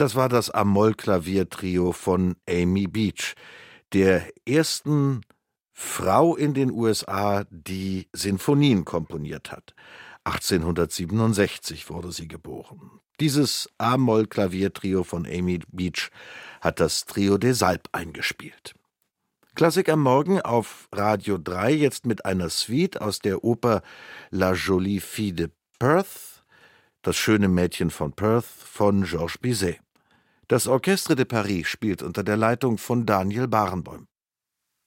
Das war das A-Moll-Klaviertrio von Amy Beach, der ersten Frau in den USA, die Sinfonien komponiert hat. 1867 wurde sie geboren. Dieses A-Moll-Klaviertrio von Amy Beach hat das Trio des Alpes eingespielt. Klassik am Morgen auf Radio 3, jetzt mit einer Suite aus der Oper La Jolie Fille de Perth, das schöne Mädchen von Perth von Georges Bizet. Das Orchestre de Paris spielt unter der Leitung von Daniel Barenboim.